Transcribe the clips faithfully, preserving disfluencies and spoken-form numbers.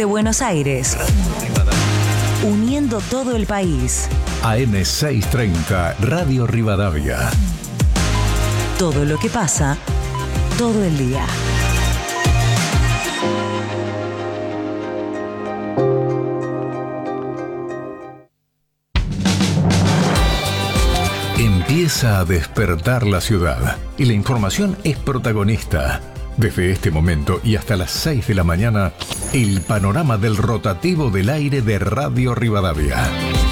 Buenos Aires. Uniendo todo el país. A M seiscientos treinta, Radio Rivadavia. Todo lo que pasa, todo el día. Empieza a despertar la ciudad y la información es protagonista. Desde este momento y hasta las seis de la mañana, el panorama del rotativo del aire de Radio Rivadavia.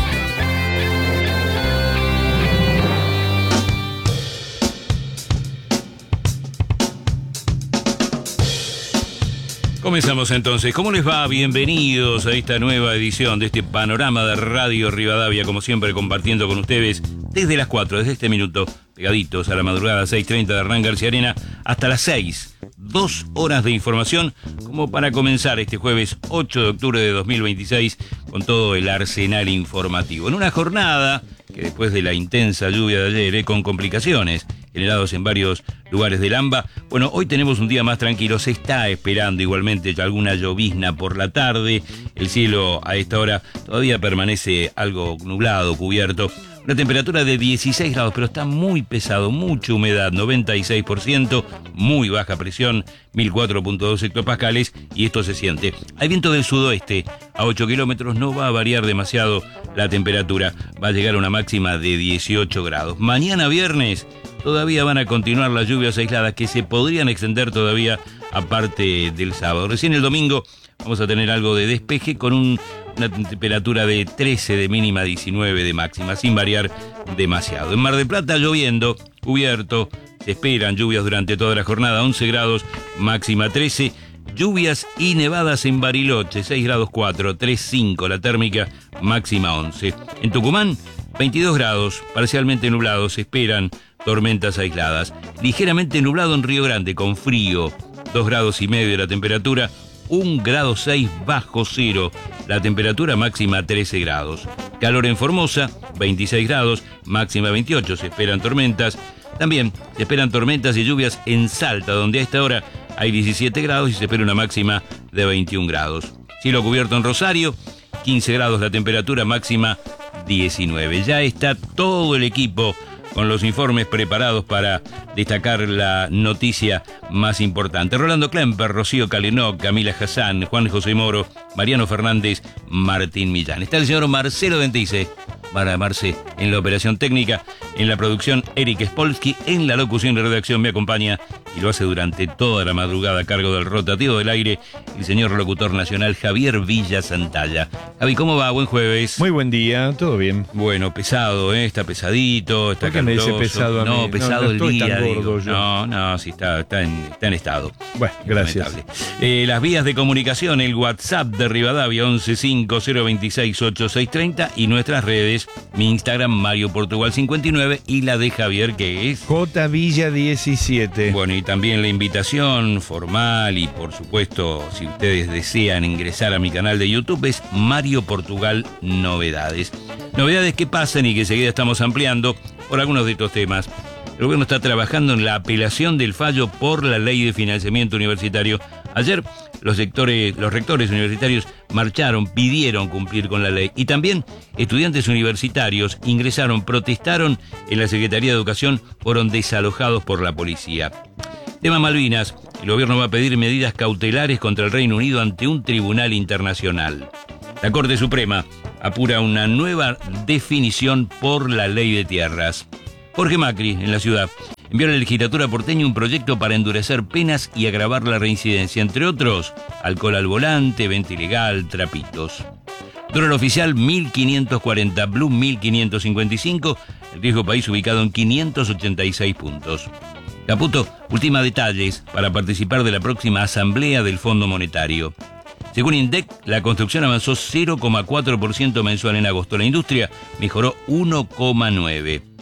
Comenzamos entonces. ¿Cómo les va? Bienvenidos a esta nueva edición de este panorama de Radio Rivadavia, como siempre compartiendo con ustedes desde las cuatro, desde este minuto, pegaditos a la madrugada, seis treinta de Hernán García Arena, hasta las seis. Dos horas de información como para comenzar este jueves ocho de octubre de dos mil veintiséis con todo el arsenal informativo. En una jornada que después de la intensa lluvia de ayer, eh, con complicaciones generados en varios lugares del AMBA, bueno, hoy tenemos un día más tranquilo. Se está esperando igualmente alguna llovizna por la tarde. El cielo a esta hora todavía permanece algo nublado, cubierto. Una temperatura de dieciséis grados, pero está muy pesado, mucha humedad, noventa y seis por ciento, muy baja presión, mil cuatro punto dos hectopascales, y esto se siente. Hay viento del sudoeste, a ocho kilómetros, no va a variar demasiado la temperatura, va a llegar a una máxima de dieciocho grados. Mañana viernes todavía van a continuar las lluvias aisladas que se podrían extender todavía aparte del sábado. Recién el domingo vamos a tener algo de despeje con un, una temperatura de trece de mínima, diecinueve de máxima, sin variar demasiado. En Mar del Plata lloviendo, cubierto, se esperan lluvias durante toda la jornada, once grados, máxima trece. Lluvias y nevadas en Bariloche, seis grados cuatro, tres cinco la térmica, máxima once. En Tucumán, veintidós grados, parcialmente nublado, se esperan tormentas aisladas. Ligeramente nublado en Río Grande, con frío, dos grados y medio la temperatura, un grado seis bajo cero, la temperatura máxima trece grados. Calor en Formosa, veintiséis grados, máxima veintiocho, se esperan tormentas. También se esperan tormentas y lluvias en Salta, donde a esta hora hay diecisiete grados y se espera una máxima de veintiún grados. Cielo cubierto en Rosario, quince grados la temperatura, máxima diecinueve. Ya está todo el equipo con los informes preparados para destacar la noticia más importante. Rolando Klemper, Rocío Calinó, Camila Hassan, Juan José Moro, Mariano Fernández, Martín Millán. Está el señor Marcelo Dentice, para Marce, en la operación técnica, en la producción Eric Spolsky, en la locución y redacción me acompaña y lo hace durante toda la madrugada a cargo del rotativo del aire el señor locutor nacional Javier Villa Santalla. Javi, ¿cómo va? Buen jueves. Muy buen día, todo bien. Bueno, pesado, ¿eh? Está pesadito, está caluroso. Me dice pesado a no, mí? pesado no, no el estoy día. Tan gordo digo. yo. No, no, sí está, está, en, está en estado. Bueno, gracias. Eh, las vías de comunicación, el WhatsApp de Rivadavia, once cinco cero veintiséis ochenta y seis treinta, y nuestras redes, mi Instagram, Mario Portugal cincuenta y nueve, y la de Javier, que es J Villa diecisiete. Bueno, y también la invitación formal y, por supuesto, si ustedes desean ingresar a mi canal de YouTube, es Mario Portugal Novedades. Novedades que pasan y que enseguida estamos ampliando por algunos de estos temas. El gobierno está trabajando en la apelación del fallo por la ley de financiamiento universitario. Ayer los sectores, los rectores universitarios marcharon, pidieron cumplir con la ley. Y también estudiantes universitarios ingresaron, protestaron en la Secretaría de Educación, fueron desalojados por la policía. Tema Malvinas. El gobierno va a pedir medidas cautelares contra el Reino Unido ante un tribunal internacional. La Corte Suprema apura una nueva definición por la ley de tierras. Jorge Macri, en la ciudad, envió a la legislatura porteña un proyecto para endurecer penas y agravar la reincidencia, entre otros, alcohol al volante, venta ilegal, trapitos. Dólar oficial mil quinientos cuarenta, Blue mil quinientos cincuenta y cinco, el riesgo país ubicado en quinientos ochenta y seis puntos. Caputo ultima detalles para participar de la próxima asamblea del Fondo Monetario. Según INDEC, la construcción avanzó cero coma cuatro por ciento mensual en agosto. La industria mejoró uno coma nueve por ciento.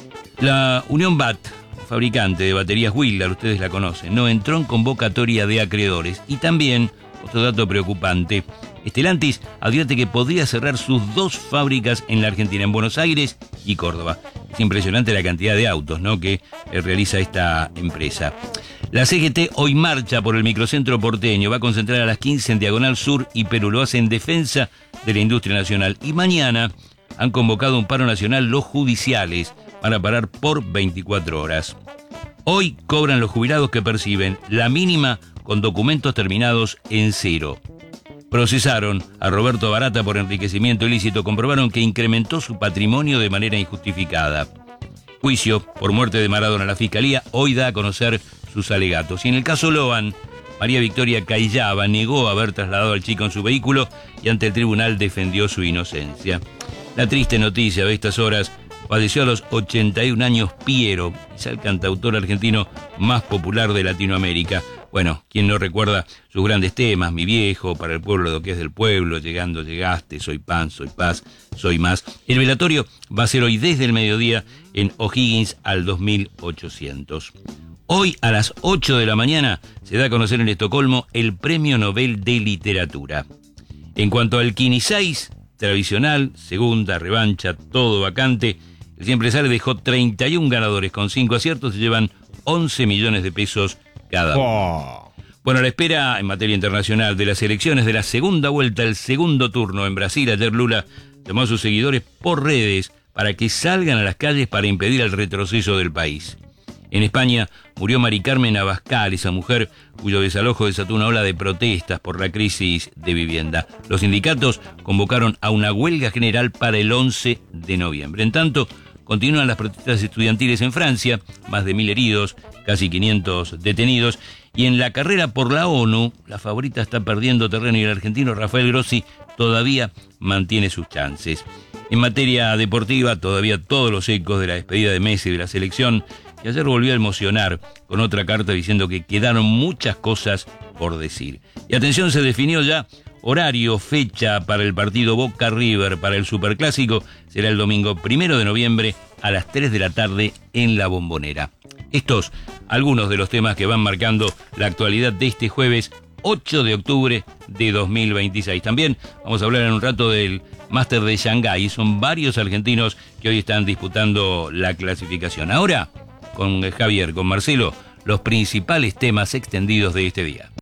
La Unión B A T, fabricante de baterías Willard, ustedes la conocen, no entró en convocatoria de acreedores. Y también, otro dato preocupante, Stellantis advierte que podría cerrar sus dos fábricas en la Argentina, en Buenos Aires y Córdoba. Es impresionante la cantidad de autos, ¿no?, que realiza esta empresa. La C G T hoy marcha por el microcentro porteño, va a concentrar a las quince en Diagonal Sur y Perú, lo hace en defensa de la industria nacional. Y mañana han convocado un paro nacional los judiciales para parar por veinticuatro horas. Hoy cobran los jubilados que perciben la mínima con documentos terminados en cero. Procesaron a Roberto Barata por enriquecimiento ilícito, comprobaron que incrementó su patrimonio de manera injustificada. Juicio por muerte de Maradona. La Fiscalía hoy da a conocer sus alegatos. Y en el caso Loan, María Victoria Cayaba negó haber trasladado al chico en su vehículo y ante el tribunal defendió su inocencia. La triste noticia de estas horas: falleció a los ochenta y un años Piero, quizá el cantautor argentino más popular de Latinoamérica. Bueno, ¿quién no recuerda sus grandes temas? Mi viejo, Para el pueblo lo que es del pueblo, Llegando llegaste, Soy pan, soy paz, soy más. El velatorio va a ser hoy desde el mediodía en O'Higgins al dos mil ochocientos. Hoy a las ocho de la mañana se da a conocer en Estocolmo el Premio Nobel de Literatura. En cuanto al Kini seis, tradicional, segunda, revancha, todo vacante, el siempre sale dejó treinta y un ganadores, con cinco aciertos se llevan once millones de pesos cada uno. Oh. Bueno, a la espera en materia internacional de las elecciones de la segunda vuelta, el segundo turno en Brasil, ayer Lula llamó a sus seguidores por redes para que salgan a las calles para impedir el retroceso del país. En España murió Mari Carmen Abascal, esa mujer cuyo desalojo desató una ola de protestas por la crisis de vivienda. Los sindicatos convocaron a una huelga general para el once de noviembre. En tanto, continúan las protestas estudiantiles en Francia, más de mil heridos, casi quinientos detenidos. Y en la carrera por la ONU, la favorita está perdiendo terreno y el argentino Rafael Grossi todavía mantiene sus chances. En materia deportiva, todavía todos los ecos de la despedida de Messi de la selección, que ayer volvió a emocionar con otra carta diciendo que quedaron muchas cosas por decir. Y atención, se definió ya horario, fecha para el partido Boca River para el Superclásico. Será el domingo primero de noviembre a las tres de la tarde en La Bombonera. Estos, algunos de los temas que van marcando la actualidad de este jueves ocho de octubre de dos mil veintiséis. También vamos a hablar en un rato del Máster de Shanghái. Son varios argentinos que hoy están disputando la clasificación. Ahora, con Javier, con Marcelo, los principales temas extendidos de este día.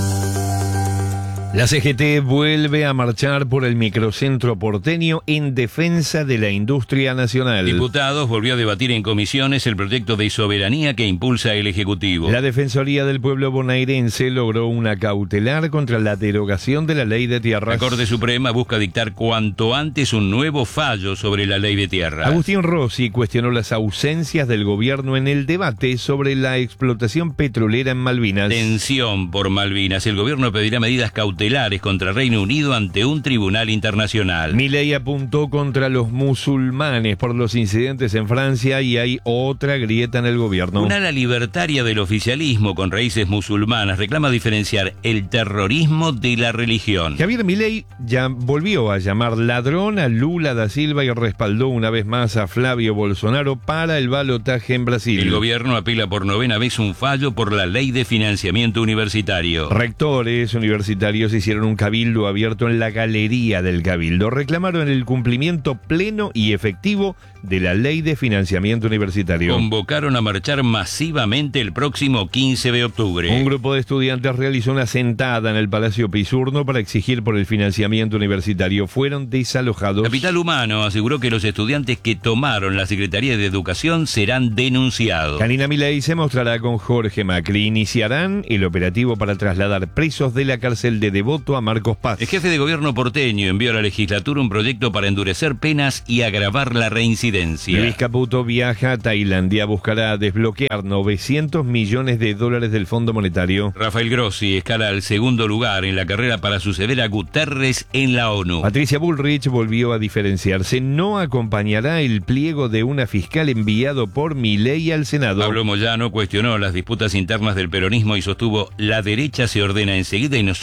La C G T vuelve a marchar por el microcentro porteño en defensa de la industria nacional. Diputados volvió a debatir en comisiones el proyecto de soberanía que impulsa el Ejecutivo. La Defensoría del Pueblo bonaerense logró una cautelar contra la derogación de la ley de tierras. La Corte Suprema busca dictar cuanto antes un nuevo fallo sobre la ley de tierras. Agustín Rossi cuestionó las ausencias del gobierno en el debate sobre la explotación petrolera en Malvinas. Tensión por Malvinas. El gobierno pedirá medidas cautelares contra Reino Unido ante un tribunal internacional. Milei apuntó contra los musulmanes por los incidentes en Francia y hay otra grieta en el gobierno. Un ala libertaria del oficialismo con raíces musulmanas reclama diferenciar el terrorismo de la religión. Javier Milei ya volvió a llamar ladrón a Lula da Silva y respaldó una vez más a Flavio Bolsonaro para el balotaje en Brasil. El gobierno apela por novena vez un fallo por la ley de financiamiento universitario. Rectores universitarios hicieron un cabildo abierto en la galería del Cabildo. Reclamaron el cumplimiento pleno y efectivo de la ley de financiamiento universitario. Convocaron a marchar masivamente el próximo quince de octubre. Un grupo de estudiantes realizó una sentada en el Palacio Pisurno para exigir por el financiamiento universitario. Fueron desalojados. Capital Humano aseguró que los estudiantes que tomaron la Secretaría de Educación serán denunciados. Janina Milei se mostrará con Jorge Macri. Iniciarán el operativo para trasladar presos de la cárcel de Devoto a Marcos Paz. El jefe de gobierno porteño envió a la legislatura un proyecto para endurecer penas y agravar la reincidencia. Luis Caputo viaja a Tailandia, buscará desbloquear novecientos millones de dólares del Fondo Monetario. Rafael Grossi escala al segundo lugar en la carrera para suceder a Guterres en la ONU. Patricia Bullrich volvió a diferenciarse. No acompañará el pliego de una fiscal enviado por Milei al Senado. Pablo Moyano cuestionó las disputas internas del peronismo y sostuvo: la derecha se ordena enseguida y nosotros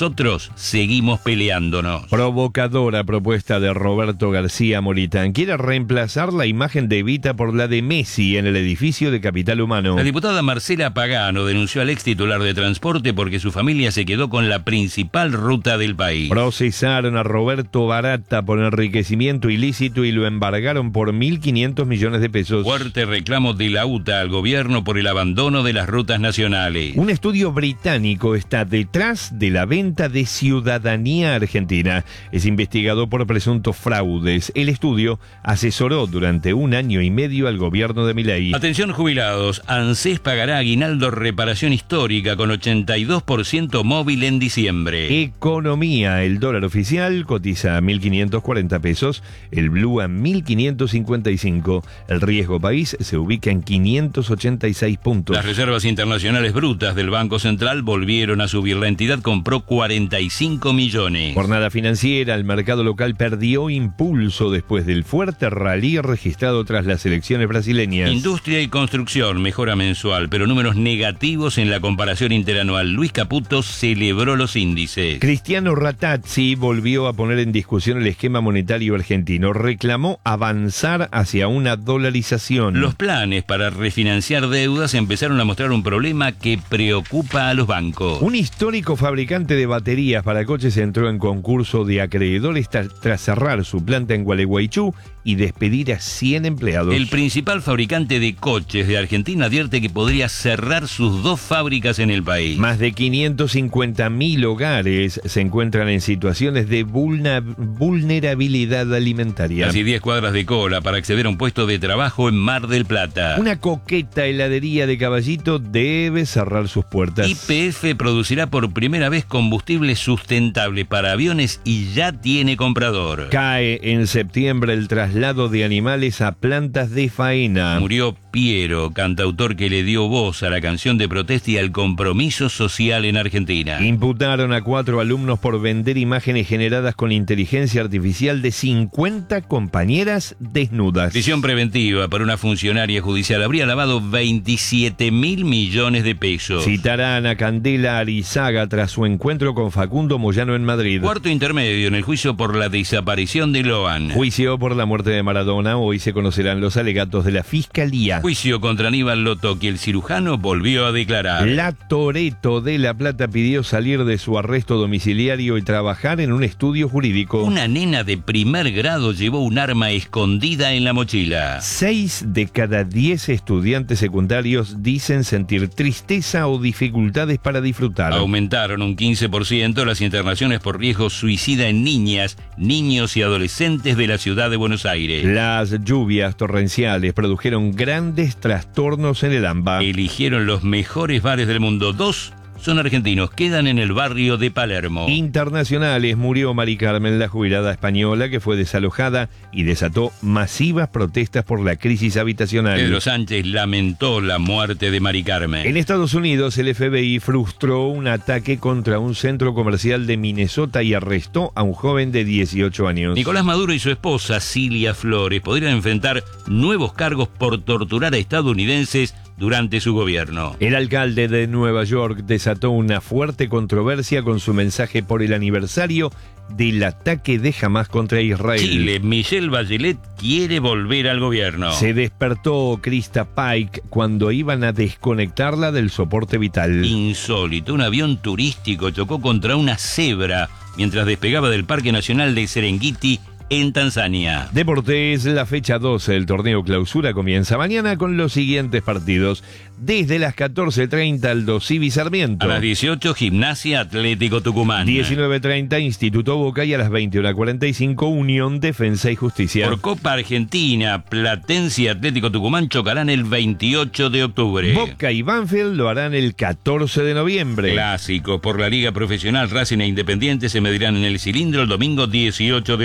todos seguimos peleándonos. Provocadora propuesta de Roberto García Moritán. Quiere reemplazar la imagen de Evita por la de Messi en el edificio de Capital Humano. La diputada Marcela Pagano denunció al ex titular de Transporte porque su familia se quedó con la principal ruta del país. Procesaron a Roberto Barata por enriquecimiento ilícito y lo embargaron por mil quinientos millones de pesos. Fuerte reclamo de la U T A al gobierno por el abandono de las rutas nacionales. Un estudio británico está detrás de la venta de ciudadanía argentina. Es investigado por presuntos fraudes. El estudio asesoró durante un año y medio al gobierno de Milei. Atención jubilados, ANSES pagará aguinaldo reparación histórica con ochenta y dos por ciento móvil en diciembre. Economía, el dólar oficial cotiza a mil quinientos cuarenta pesos, el blue a mil quinientos cincuenta y cinco, el riesgo país se ubica en quinientos ochenta y seis puntos. Las reservas internacionales brutas del Banco Central volvieron a subir. La entidad compró cuarenta y cinco millones. Jornada financiera, el mercado local perdió impulso después del fuerte rally registrado tras las elecciones brasileñas. Industria y construcción, mejora mensual, pero números negativos en la comparación interanual. Luis Caputo celebró los índices. Cristiano Ratazzi volvió a poner en discusión el esquema monetario argentino. Reclamó avanzar hacia una dolarización. Los planes para refinanciar deudas empezaron a mostrar un problema que preocupa a los bancos. Un histórico fabricante de baterías para coches entró en concurso de acreedores tras cerrar su planta en Gualeguaychú y despedir a cien empleados. El principal fabricante de coches de Argentina advierte que podría cerrar sus dos fábricas en el país. Más de quinientos cincuenta mil hogares se encuentran en situaciones de vulna- vulnerabilidad alimentaria. Casi diez cuadras de cola para acceder a un puesto de trabajo en Mar del Plata. Una coqueta heladería de Caballito debe cerrar sus puertas. Y P F producirá por primera vez combustible sustentable para aviones y ya tiene comprador. Cae en septiembre el traslado de animales a plantas de faena. Murió Piero, cantautor que le dio voz a la canción de protesta y al compromiso social en Argentina. Imputaron a cuatro alumnos por vender imágenes generadas con inteligencia artificial de cincuenta compañeras desnudas. Prisión preventiva para una funcionaria judicial. Habría lavado veintisiete mil millones de pesos. Citarán a Candela Arizaga tras su encuentro con Facundo Moyano en Madrid. Cuarto intermedio en el juicio por la desaparición de Loan. Juicio por la muerte de Maradona. Hoy se conocerán los alegatos de la Fiscalía. Juicio contra Aníbal Lotoki. El cirujano volvió a declarar. La Toretto de La Plata pidió salir de su arresto domiciliario y trabajar en un estudio jurídico. Una nena de primer grado llevó un arma escondida en la mochila. Seis de cada diez estudiantes secundarios dicen sentir tristeza o dificultades para disfrutar. Aumentaron un quince por ciento las internaciones por riesgo suicida en niñas, niños y adolescentes de la ciudad de Buenos Aires. Las lluvias torrenciales produjeron grandes trastornos en el AMBA. Eligieron los mejores bares del mundo. Dos son argentinos, quedan en el barrio de Palermo. Internacionales, murió Mari Carmen, la jubilada española que fue desalojada y desató masivas protestas por la crisis habitacional. Pedro Sánchez lamentó la muerte de Mari Carmen. En Estados Unidos, el F B I frustró un ataque contra un centro comercial de Minnesota y arrestó a un joven de dieciocho años. Nicolás Maduro y su esposa, Cilia Flores, podrían enfrentar nuevos cargos por torturar a estadounidenses durante su gobierno. El alcalde de Nueva York desató una fuerte controversia con su mensaje por el aniversario del ataque de Hamas contra Israel. Chile, Michelle Bachelet quiere volver al gobierno. Se despertó Krista Pike cuando iban a desconectarla del soporte vital. Insólito, un avión turístico chocó contra una cebra mientras despegaba del Parque Nacional de Serengeti en Tanzania. Deportes, la fecha doce del torneo clausura comienza mañana con los siguientes partidos. Desde las catorce treinta, Aldo Civi Sarmiento. A las dieciocho, Gimnasia Atlético Tucumán. diecinueve treinta, Instituto Boca, y a las veintiuno cuarenta y cinco, Unión Defensa y Justicia. Por Copa Argentina, Platense y Atlético Tucumán chocarán el veintiocho de octubre. Boca y Banfield lo harán el catorce de noviembre. Clásico por la Liga Profesional, Racing e Independiente se medirán en el Cilindro el domingo dieciocho de octubre. Una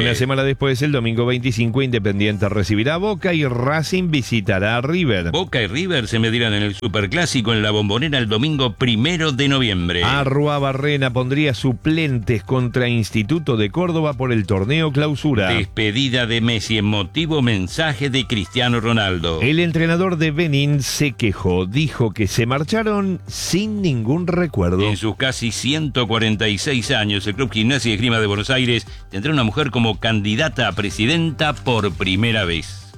Una semana después, el domingo veinticinco, Independiente recibirá a Boca y Racing visitará a River. Boca y River se medirán en el Superclásico en la Bombonera el domingo primero de noviembre. Arruabarrena pondría suplentes contra Instituto de Córdoba por el torneo Clausura. Despedida de Messi, emotivo mensaje de Cristiano Ronaldo. El entrenador de Benín se quejó, dijo que se marcharon sin ningún recuerdo. En sus casi ciento cuarenta y seis años, el Club Gimnasia y Esgrima de Buenos Aires tendrá una mujer como candidata a presidenta por primera vez.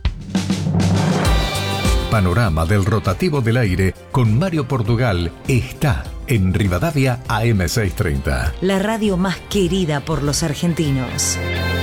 Panorama del rotativo del aire con Mario Portugal está en Rivadavia A M seiscientos treinta. La radio más querida por los argentinos.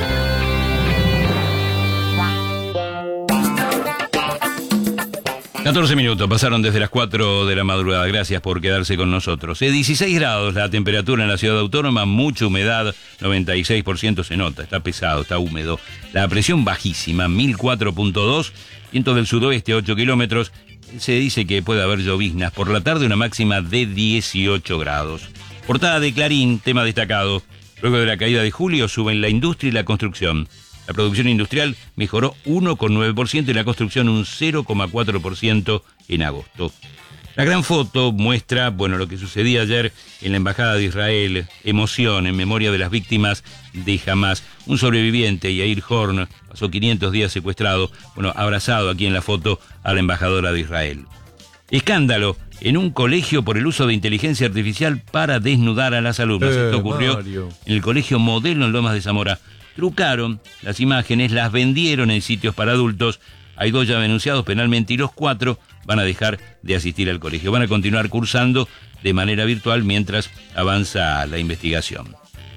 catorce minutos pasaron desde las cuatro de la madrugada. Gracias por quedarse con nosotros. Eh, dieciséis grados la temperatura en la ciudad autónoma, mucha humedad, noventa y seis por ciento se nota, está pesado, está húmedo. La presión bajísima, mil cuatro punto dos, viento del sudoeste, ocho kilómetros. Se dice que puede haber lloviznas. Por la tarde una máxima de dieciocho grados. Portada de Clarín, tema destacado. Luego de la caída de julio suben la industria y la construcción. La producción industrial mejoró uno coma nueve por ciento y la construcción un cero coma cuatro por ciento en agosto. La gran foto muestra, bueno, lo que sucedía ayer en la Embajada de Israel, emoción en memoria de las víctimas de Hamás. Un sobreviviente, Yair Horn, pasó quinientos días secuestrado, bueno, abrazado aquí en la foto a la embajadora de Israel. Escándalo en un colegio por el uso de inteligencia artificial para desnudar a las alumnas. Eh, Esto ocurrió Mario. en el Colegio Modelo en Lomas de Zamora. Trucaron las imágenes, las vendieron en sitios para adultos. Hay dos ya denunciados penalmente y los cuatro van a dejar de asistir al colegio. Van a continuar cursando de manera virtual mientras avanza la investigación.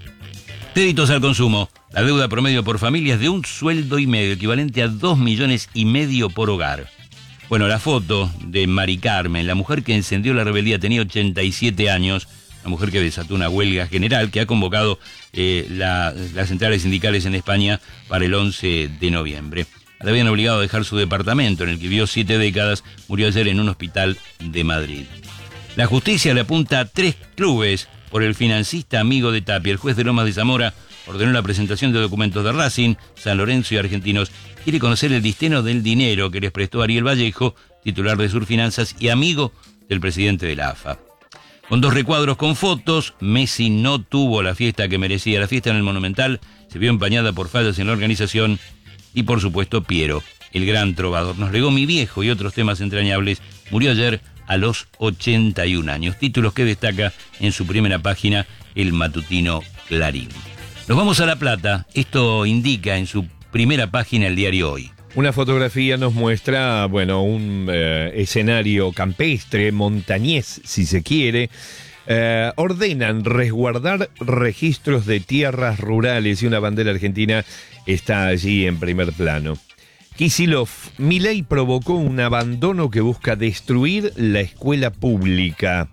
Créditos al consumo. La deuda promedio por familia es de un sueldo y medio, equivalente a dos millones y medio por hogar. Bueno, la foto de Mari Carmen, la mujer que encendió la rebeldía, tenía ochenta y siete años. Una mujer que desató una huelga general que ha convocado eh, la, las centrales sindicales en España para el once de noviembre. La habían obligado a dejar su departamento, en el que vivió siete décadas, murió ayer en un hospital de Madrid. La justicia le apunta a tres clubes por el financista amigo de Tapia. El juez de Lomas de Zamora ordenó la presentación de documentos de Racing, San Lorenzo y Argentinos. Quiere conocer el destino del dinero que les prestó Ariel Vallejo, titular de Surfinanzas y amigo del presidente de la A F A. Con dos recuadros con fotos, Messi no tuvo la fiesta que merecía. La fiesta en el Monumental se vio empañada por fallas en la organización y, por supuesto, Piero, el gran trovador. Nos legó Mi viejo y otros temas entrañables. Murió ayer a los ochenta y un años. Títulos que destaca en su primera página el matutino Clarín. Nos vamos a La Plata. Esto indica en su primera página el diario Hoy. Una fotografía nos muestra, bueno, un eh, escenario campestre, montañés, si se quiere. Eh, ordenan resguardar registros de tierras rurales y una bandera argentina está allí en primer plano. Kicillof, Milei provocó un abandono que busca destruir la escuela pública.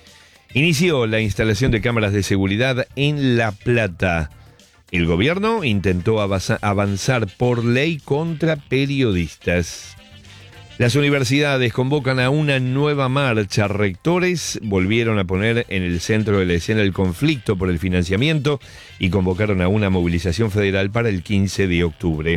Inició la instalación de cámaras de seguridad en La Plata. El gobierno intentó avanzar por ley contra periodistas. Las universidades convocan a una nueva marcha. Rectores volvieron a poner en el centro de la escena el conflicto por el financiamiento y convocaron a una movilización federal para el quince de octubre.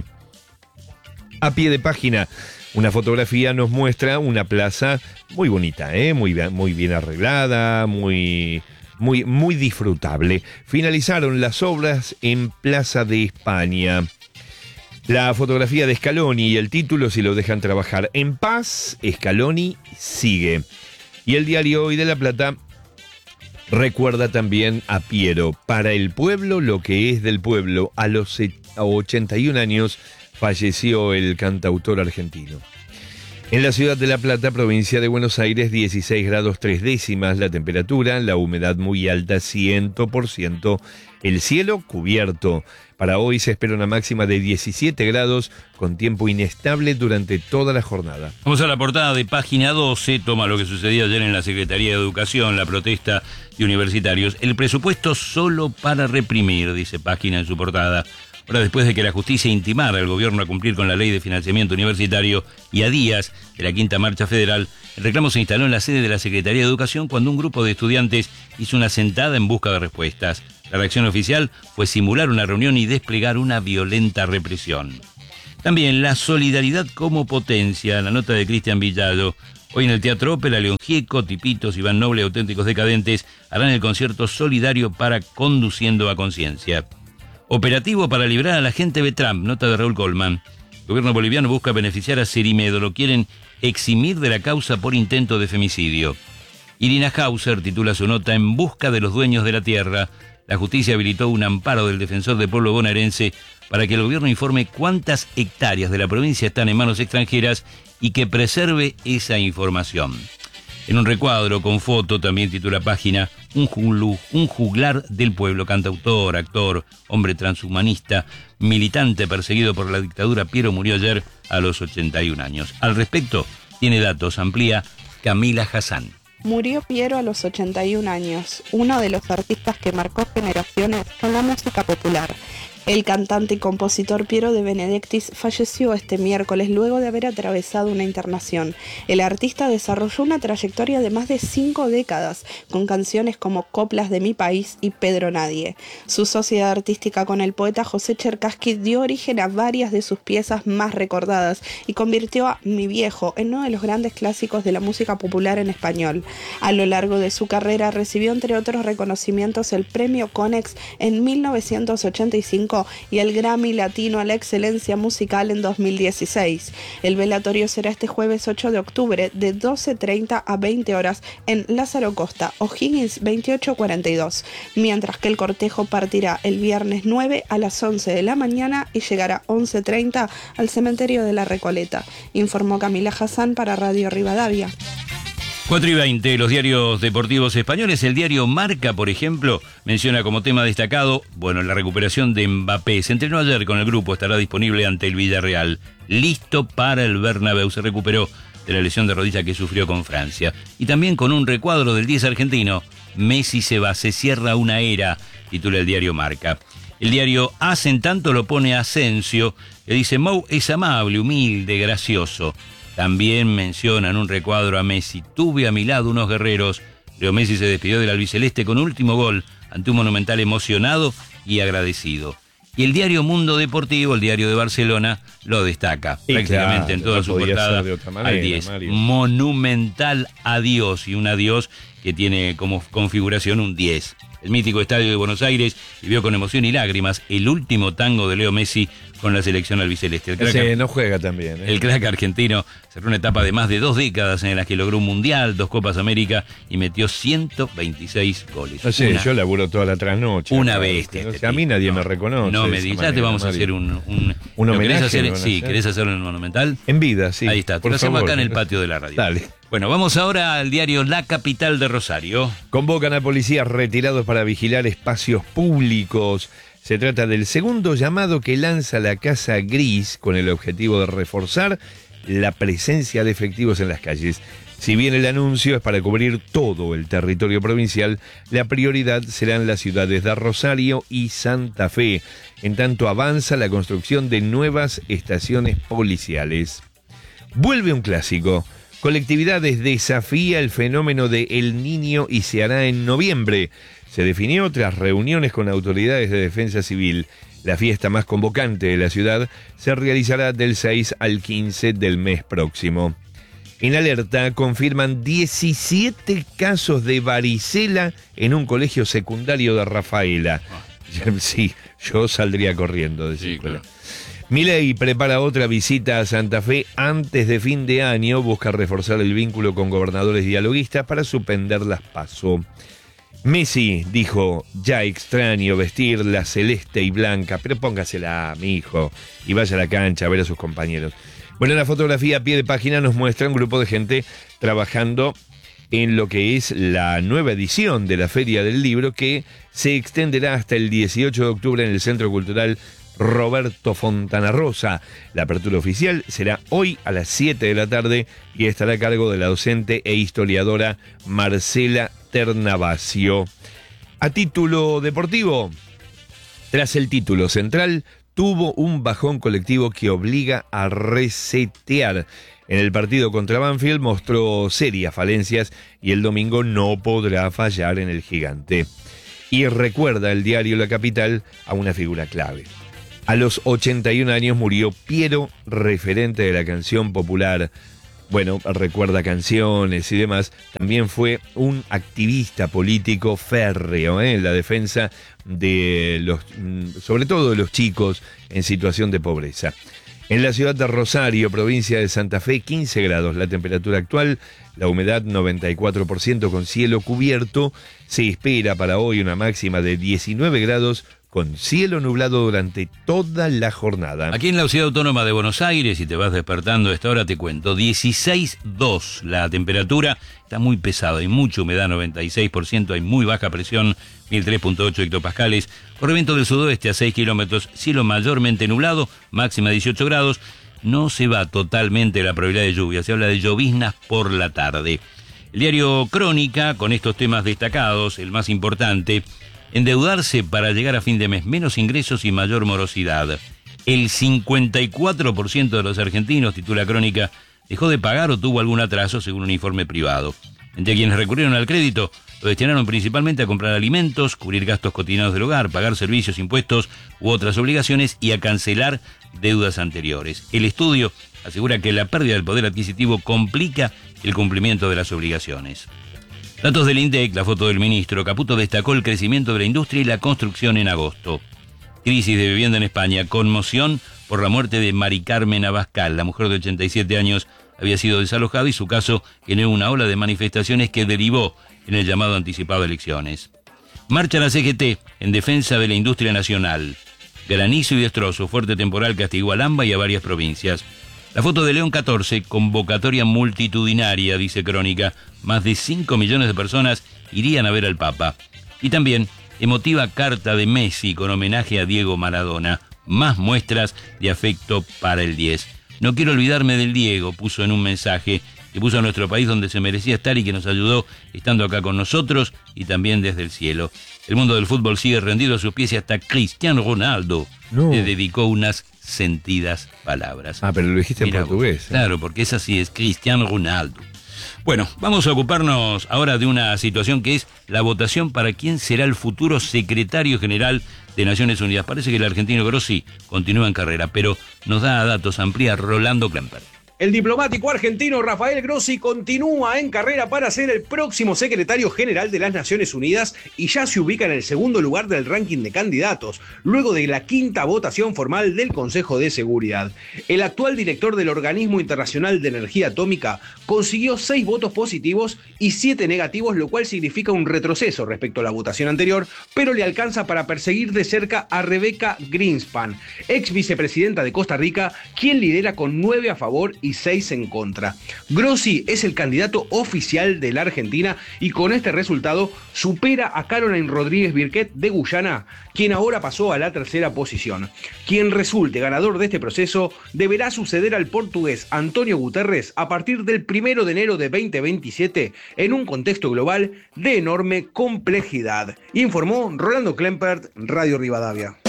A pie de página, una fotografía nos muestra una plaza muy bonita, ¿eh? muy, muy bien arreglada, muy... Muy, muy disfrutable. Finalizaron las obras en Plaza de España. La fotografía de Scaloni y el título, si lo dejan trabajar en paz, Scaloni sigue. Y el diario Hoy de La Plata recuerda también a Piero. Para el pueblo, lo que es del pueblo. A los ochenta y un años falleció el cantautor argentino. En la ciudad de La Plata, provincia de Buenos Aires, dieciséis grados tres décimas la temperatura, la humedad muy alta, cien por ciento, el cielo cubierto. Para hoy se espera una máxima de diecisiete grados, con tiempo inestable durante toda la jornada. Vamos a la portada de página doce, toma lo que sucedió ayer en la Secretaría de Educación, la protesta de universitarios. El presupuesto solo para reprimir, dice página en su portada. Ahora, después de que la justicia intimara al gobierno a cumplir con la ley de financiamiento universitario y a días de la quinta marcha federal, el reclamo se instaló en la sede de la Secretaría de Educación cuando un grupo de estudiantes hizo una sentada en busca de respuestas. La reacción oficial fue simular una reunión y desplegar una violenta represión. También la solidaridad como potencia, la nota de Cristian Villado. Hoy en el Teatro Ópera, León Gieco, Tipitos, Iván Noble, Auténticos Decadentes harán el concierto solidario para Conduciendo a Conciencia. Operativo para librar a la gente de Trump, nota de Raúl Goldman. El gobierno boliviano busca beneficiar a Cerimedo, lo quieren eximir de la causa por intento de femicidio. Irina Hauser titula su nota En busca de los dueños de la tierra. La justicia habilitó un amparo del defensor del pueblo bonaerense para que el gobierno informe cuántas hectáreas de la provincia están en manos extranjeras y que preserve esa información. En un recuadro con foto, también titula página, un, juglu, un juglar del pueblo, cantautor, actor, hombre transhumanista, militante perseguido por la dictadura. Piero murió ayer a los ochenta y un años. Al respecto, tiene datos, amplía Camila Hassan. Murió Piero a los ochenta y un años, uno de los artistas que marcó generaciones con la música popular. El cantante y compositor Piero de Benedictis falleció este miércoles luego de haber atravesado una internación. El artista desarrolló una trayectoria de más de cinco décadas, con canciones como Coplas de mi país y Pedro Nadie. Su sociedad artística con el poeta José Cherkassky dio origen a varias de sus piezas más recordadas y convirtió a Mi Viejo en uno de los grandes clásicos de la música popular en español. A lo largo de su carrera recibió, entre otros reconocimientos, el Premio Konex en mil novecientos ochenta y cinco y el Grammy Latino a la Excelencia Musical en dos mil dieciséis. El velatorio será este jueves ocho de octubre de doce treinta a veinte horas en Lázaro Costa, O'Higgins veintiocho cuarenta y dos, mientras que el cortejo partirá el viernes nueve a las once de la mañana y llegará once treinta al cementerio de la Recoleta, informó Camila Hassan para Radio Rivadavia. cuatro y veinte, los diarios deportivos españoles. El diario Marca, por ejemplo, menciona como tema destacado, bueno, la recuperación de Mbappé. Se entrenó ayer con el grupo, estará disponible ante el Villarreal. Listo para el Bernabéu, se recuperó de la lesión de rodilla que sufrió con Francia. Y también con un recuadro del diez argentino, Messi se va, se cierra una era, titula el diario Marca. El diario AS, en tanto, lo pone Asensio, que dice, Mou es amable, humilde, gracioso. También mencionan un recuadro a Messi. Tuve a mi lado unos guerreros. Leo Messi se despidió del albiceleste con último gol ante un Monumental emocionado y agradecido. Y el diario Mundo Deportivo, el diario de Barcelona, lo destaca y prácticamente claro, en toda no su portada manera, al diez. Mario. Monumental adiós, y un adiós que tiene como configuración un diez. El mítico estadio de Buenos Aires vivió con emoción y lágrimas el último tango de Leo Messi con la selección albiceleste. El crack, sí, no juega también. ¿eh? El crack argentino cerró una etapa de más de dos décadas en las que logró un Mundial, dos Copas América y metió ciento veintiséis goles. No sé, una, yo laburo toda la trasnoche. Una acá, bestia. No este sé, a mí tipo. nadie no, me reconoce. No me digas, ya te vamos Mario. a hacer un... un, ¿Un ¿lo homenaje? querés hacer? ¿Me van a Sí, hacer? ¿querés hacerlo en el Monumental? En vida, sí. Ahí está, te por lo hacemos favor. acá en el patio de la radio. Dale. Bueno, vamos ahora al diario La Capital de Rosario. Convocan a policías retirados para vigilar espacios públicos. Se trata del segundo llamado que lanza la Casa Gris con el objetivo de reforzar la presencia de efectivos en las calles. Si bien el anuncio es para cubrir todo el territorio provincial, la prioridad serán las ciudades de Rosario y Santa Fe. En tanto avanza la construcción de nuevas estaciones policiales. Vuelve un clásico. Colectividades desafía el fenómeno de El Niño y se hará en noviembre. Se definió tras reuniones con autoridades de defensa civil. La fiesta más convocante de la ciudad se realizará del seis al quince del mes próximo. En alerta confirman diecisiete casos de varicela en un colegio secundario de Rafaela. Sí, yo saldría corriendo de Sí, escuela. claro. Milei prepara otra visita a Santa Fe antes de fin de año. Busca reforzar el vínculo con gobernadores dialoguistas para suspender las PASO. Messi dijo, ya extraño vestir la celeste y blanca, pero póngasela, mi hijo, y vaya a la cancha a ver a sus compañeros. Bueno, la fotografía a pie de página nos muestra un grupo de gente trabajando en lo que es la nueva edición de la Feria del Libro, que se extenderá hasta el dieciocho de octubre en el Centro Cultural Roberto Fontana Rosa. La apertura oficial será hoy a las siete de la tarde y estará a cargo de la docente e historiadora Marcela Ternavasio. A título deportivo, tras el título central, tuvo un bajón colectivo que obliga a resetear. En el partido contra Banfield mostró serias falencias y el domingo no podrá fallar en el Gigante. Y recuerda el diario La Capital a una figura clave. A los ochenta y un años murió Piero, referente de la canción popular. Bueno, recuerda canciones y demás. También fue un activista político férreo, ¿eh? en la defensa de los, sobre todo de los chicos en situación de pobreza. En la ciudad de Rosario, provincia de Santa Fe, quince grados la temperatura actual, la humedad noventa y cuatro por ciento con cielo cubierto. Se espera para hoy una máxima de diecinueve grados con cielo nublado durante toda la jornada. Aquí en la Ciudad Autónoma de Buenos Aires, si te vas despertando a esta hora, te cuento, dieciséis coma dos la temperatura, está muy pesada, hay mucha humedad, noventa y seis por ciento, hay muy baja presión, mil tres punto ocho hectopascales, corre viento del sudoeste a seis kilómetros, cielo mayormente nublado, máxima dieciocho grados, no se va totalmente la probabilidad de lluvia, se habla de lloviznas por la tarde. El diario Crónica, con estos temas destacados, el más importante, endeudarse para llegar a fin de mes, menos ingresos y mayor morosidad. El cincuenta y cuatro por ciento de los argentinos, titula Crónica, dejó de pagar o tuvo algún atraso según un informe privado. Entre quienes recurrieron al crédito, lo destinaron principalmente a comprar alimentos, cubrir gastos cotidianos del hogar, pagar servicios, impuestos u otras obligaciones y a cancelar deudas anteriores. El estudio asegura que la pérdida del poder adquisitivo complica el cumplimiento de las obligaciones. Datos del INDEC, la foto del ministro. Caputo destacó el crecimiento de la industria y la construcción en agosto. Crisis de vivienda en España. Conmoción por la muerte de Mari Carmen Abascal. La mujer de ochenta y siete años había sido desalojada y su caso generó una ola de manifestaciones que derivó en el llamado anticipado de elecciones. Marcha la C G T en defensa de la industria nacional. Granizo y destrozo. Fuerte temporal castigó a Lamba y a varias provincias. La foto de León catorce, convocatoria multitudinaria, dice Crónica. Más de cinco millones de personas irían a ver al Papa. Y también, emotiva carta de Messi con homenaje a Diego Maradona. Más muestras de afecto para el diez. No quiero olvidarme del Diego, puso en un mensaje que puso a nuestro país donde se merecía estar y que nos ayudó estando acá con nosotros y también desde el cielo. El mundo del fútbol sigue rendido a sus pies y hasta Cristiano Ronaldo no. le dedicó unas sentidas palabras. Ah, pero lo dijiste Mira, en portugués. ¿eh? Claro, porque es así, es Cristiano Ronaldo. Bueno, vamos a ocuparnos ahora de una situación que es la votación para quién será el futuro secretario general de Naciones Unidas. Parece que el argentino Grossi continúa en carrera, pero nos da datos, amplía Rolando Klemper. El diplomático argentino Rafael Grossi continúa en carrera para ser el próximo secretario general de las Naciones Unidas y ya se ubica en el segundo lugar del ranking de candidatos, luego de la quinta votación formal del Consejo de Seguridad. El actual director del Organismo Internacional de Energía Atómica consiguió seis votos positivos y siete negativos, lo cual significa un retroceso respecto a la votación anterior, pero le alcanza para perseguir de cerca a Rebeca Greenspan, ex vicepresidenta de Costa Rica, quien lidera con nueve a favor y seis en contra. Grossi es el candidato oficial de la Argentina y con este resultado supera a Caroline Rodríguez Birquet de Guyana, quien ahora pasó a la tercera posición. Quien resulte ganador de este proceso deberá suceder al portugués Antonio Guterres a partir del primero de enero de veinte veintisiete en un contexto global de enorme complejidad. Informó Rolando Klempert, Radio Rivadavia.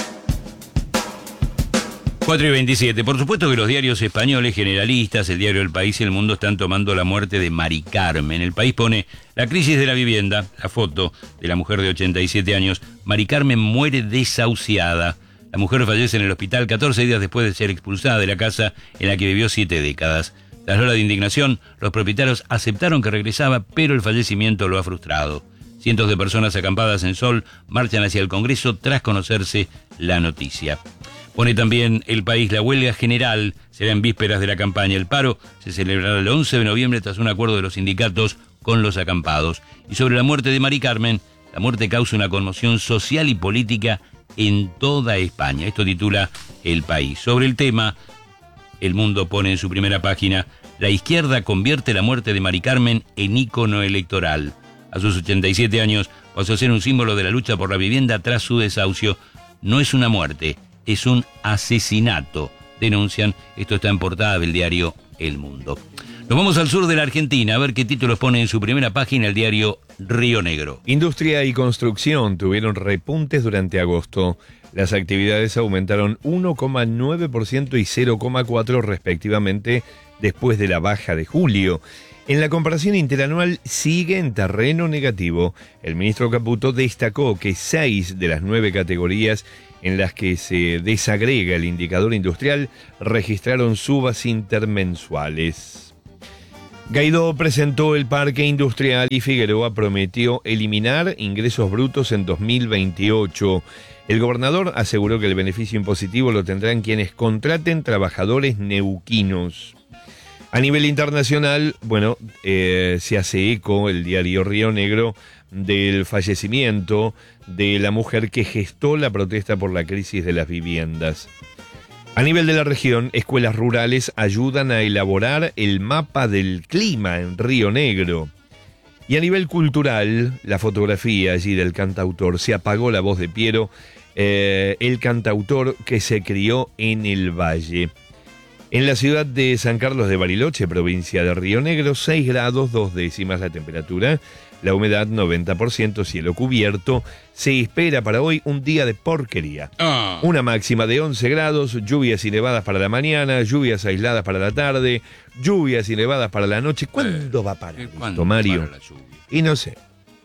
cuatro y veintisiete. Por supuesto que los diarios españoles generalistas, el diario El País y El Mundo están tomando la muerte de Mari Carmen. El País pone la crisis de la vivienda, la foto de la mujer de ochenta y siete años. Mari Carmen muere desahuciada. La mujer fallece en el hospital catorce días después de ser expulsada de la casa en la que vivió siete décadas. Tras la ola de indignación, los propietarios aceptaron que regresaba, pero el fallecimiento lo ha frustrado. Cientos de personas acampadas en Sol marchan hacia el Congreso tras conocerse la noticia. Pone también El País, la huelga general será en vísperas de la campaña. El paro se celebrará el once de noviembre tras un acuerdo de los sindicatos con los acampados. Y sobre la muerte de Mari Carmen, la muerte causa una conmoción social y política en toda España. Esto titula El País. Sobre el tema, El Mundo pone en su primera página: la izquierda convierte la muerte de Mari Carmen en ícono electoral. A sus ochenta y siete años pasó a ser un símbolo de la lucha por la vivienda tras su desahucio. No es una muerte, es un asesinato, denuncian. Esto está en portada del diario El Mundo. Nos vamos al sur de la Argentina a ver qué títulos pone en su primera página el diario Río Negro. Industria y construcción tuvieron repuntes durante agosto. Las actividades aumentaron uno coma nueve por ciento y cero coma cuatro por ciento respectivamente después de la baja de julio. En la comparación interanual sigue en terreno negativo. El ministro Caputo destacó que seis de las nueve categorías en las que se desagrega el indicador industrial registraron subas intermensuales. Guaidó presentó el parque industrial y Figueroa prometió eliminar ingresos brutos en dos mil veintiocho. El gobernador aseguró que el beneficio impositivo lo tendrán quienes contraten trabajadores neuquinos. A nivel internacional, bueno, eh, se hace eco el diario Río Negro del fallecimiento de la mujer que gestó la protesta por la crisis de las viviendas. A nivel de la región, escuelas rurales ayudan a elaborar el mapa del clima en Río Negro. Y a nivel cultural, la fotografía allí del cantautor, se apagó la voz de Piero, eh, el cantautor que se crió en el Valle. En la ciudad de San Carlos de Bariloche, provincia de Río Negro, seis grados, dos décimas la temperatura, la humedad noventa por ciento, cielo cubierto. Se espera para hoy un día de porquería. Ah. Una máxima de once grados, lluvias y nevadas para la mañana, lluvias aisladas para la tarde, lluvias y nevadas para la noche. ¿Cuándo Eh, va a parar ¿cuándo esto, Mario? para la lluvia? Y no sé.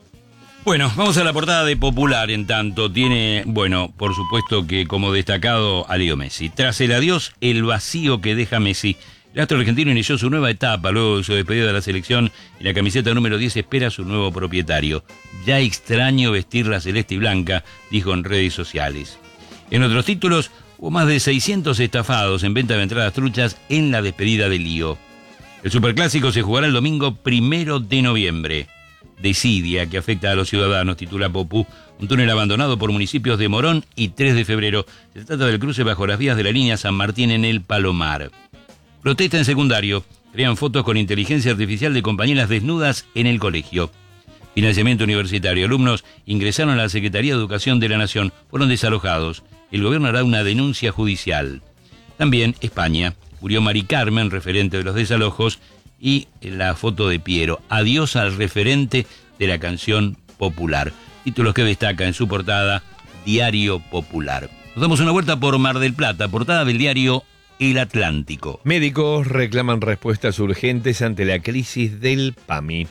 Bueno, vamos a la portada de Popular, en tanto. Tiene, bueno, por supuesto que como destacado a Leo Messi. Tras el adiós, el vacío que deja Messi. El astro argentino inició su nueva etapa luego de su despedida de la selección y la camiseta número diez espera a su nuevo propietario. Ya extraño vestir la celeste y blanca, dijo en redes sociales. En otros títulos, hubo más de seiscientos estafados en venta de entradas truchas en la despedida de Lío. El Superclásico se jugará el domingo primero de noviembre. Desidia que afecta a los ciudadanos, titula Popú, un túnel abandonado por municipios de Morón y tres de febrero. Se trata del cruce bajo las vías de la línea San Martín en el Palomar. Protesta en secundario. Crean fotos con inteligencia artificial de compañeras desnudas en el colegio. Financiamiento universitario. Alumnos ingresaron a la Secretaría de Educación de la Nación. Fueron desalojados. El gobierno hará una denuncia judicial. También España. Murió Mari Carmen, referente de los desalojos, y la foto de Piero. Adiós al referente de la canción popular. Títulos que destaca en su portada Diario Popular. Nos damos una vuelta por Mar del Plata, portada del diario El Atlántico. Médicos reclaman respuestas urgentes ante la crisis del PAMI.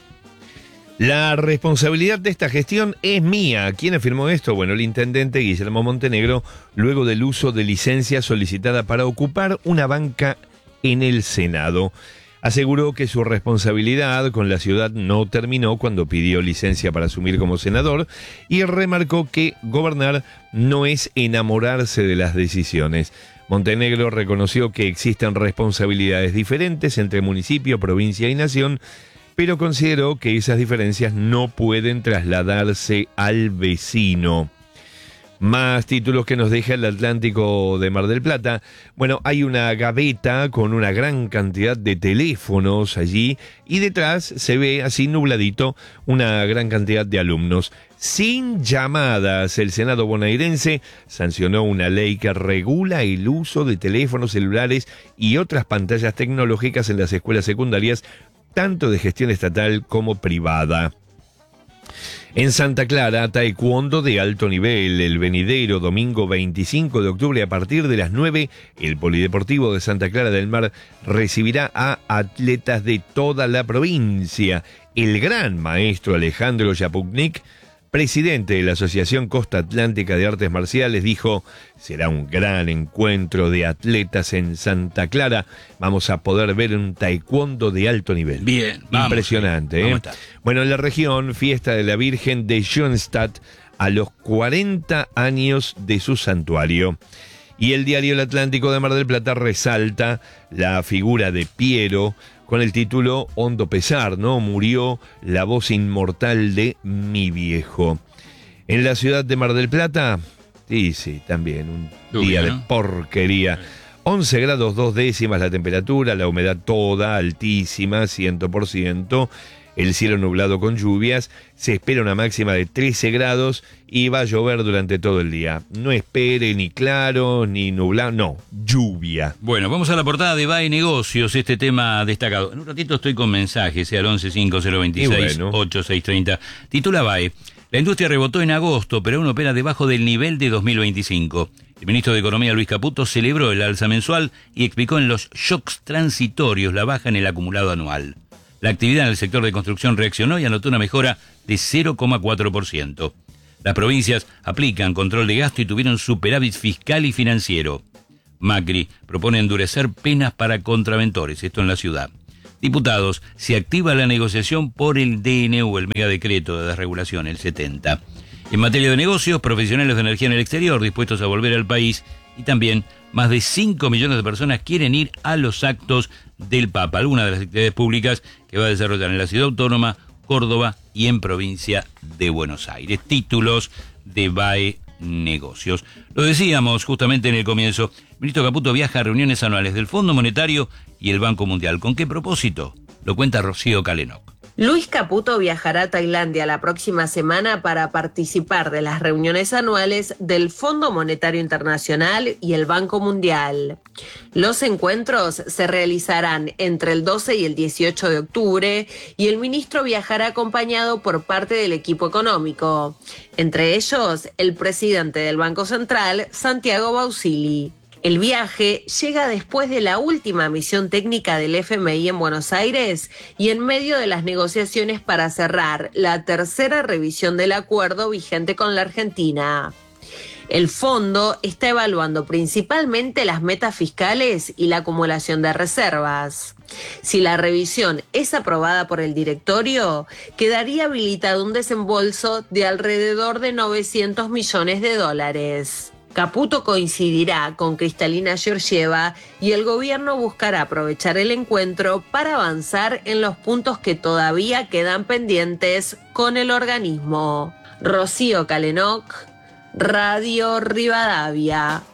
La responsabilidad de esta gestión es mía. ¿Quién afirmó esto? Bueno, el intendente Guillermo Montenegro, luego del uso de licencia solicitada para ocupar una banca en el Senado. Aseguró que su responsabilidad con la ciudad no terminó cuando pidió licencia para asumir como senador y remarcó que gobernar no es enamorarse de las decisiones. Montenegro reconoció que existen responsabilidades diferentes entre municipio, provincia y nación, pero consideró que esas diferencias no pueden trasladarse al vecino. Más títulos que nos deja el Atlántico de Mar del Plata. Bueno, hay una gaveta con una gran cantidad de teléfonos allí y detrás se ve así nubladito una gran cantidad de alumnos. Sin llamadas, el Senado bonaerense sancionó una ley que regula el uso de teléfonos celulares y otras pantallas tecnológicas en las escuelas secundarias, tanto de gestión estatal como privada. En Santa Clara, taekwondo de alto nivel. El venidero domingo veinticinco de octubre a partir de las nueve, el Polideportivo de Santa Clara del Mar recibirá a atletas de toda la provincia. El gran maestro Alejandro Yapuknik, presidente de la Asociación Costa Atlántica de Artes Marciales, dijo: será un gran encuentro de atletas en Santa Clara. Vamos a poder ver un taekwondo de alto nivel. Bien, vamos, impresionante, sí, ¿eh? vamos a estar. Bueno, en la región, fiesta de la Virgen de Schoenstatt a los cuarenta años de su santuario. Y el diario El Atlántico de Mar del Plata resalta la figura de Piero con el título Hondo pesar, ¿no? Murió la voz inmortal de mi viejo. En la ciudad de Mar del Plata, sí, sí, también un Lluvia, día ¿no? de porquería. once grados dos décimas la temperatura, la humedad toda altísima, cien por ciento. El cielo nublado con lluvias, se espera una máxima de trece grados y va a llover durante todo el día. No espere ni claro ni nublado, no, lluvia. Bueno, vamos a la portada de B A E Negocios, este tema destacado. En un ratito estoy con mensajes, sea al once cinco cero veintiséis ochenta y seis treinta. Titula B A E: la industria rebotó en agosto, pero aún opera debajo del nivel de dos mil veinticinco. El ministro de Economía, Luis Caputo, celebró el alza mensual y explicó en los shocks transitorios la baja en el acumulado anual. La actividad en el sector de construcción reaccionó y anotó una mejora de cero coma cuatro por ciento. Las provincias aplican control de gasto y tuvieron superávit fiscal y financiero. Macri propone endurecer penas para contraventores, esto en la ciudad. Diputados, se activa la negociación por el D N U, el megadecreto de desregulación, el setenta. En materia de negocios, profesionales de energía en el exterior dispuestos a volver al país y también más de cinco millones de personas quieren ir a los actos del Papa, alguna de las actividades públicas que va a desarrollar en la Ciudad Autónoma, Córdoba y en provincia de Buenos Aires. Títulos de B A E Negocios. Lo decíamos justamente en el comienzo, el ministro Caputo viaja a reuniones anuales del Fondo Monetario y el Banco Mundial. ¿Con qué propósito? Lo cuenta Rocío Calenoc. Luis Caputo viajará a Tailandia la próxima semana para participar de las reuniones anuales del Fondo Monetario Internacional y el Banco Mundial. Los encuentros se realizarán entre el doce y el dieciocho de octubre y el ministro viajará acompañado por parte del equipo económico, entre ellos el presidente del Banco Central, Santiago Bausili. El viaje llega después de la última misión técnica del F M I en Buenos Aires y en medio de las negociaciones para cerrar la tercera revisión del acuerdo vigente con la Argentina. El fondo está evaluando principalmente las metas fiscales y la acumulación de reservas. Si la revisión es aprobada por el directorio, quedaría habilitado un desembolso de alrededor de novecientos millones de dólares. Caputo coincidirá con Cristalina Georgieva y el gobierno buscará aprovechar el encuentro para avanzar en los puntos que todavía quedan pendientes con el organismo. Rocío Calenoc, Radio Rivadavia.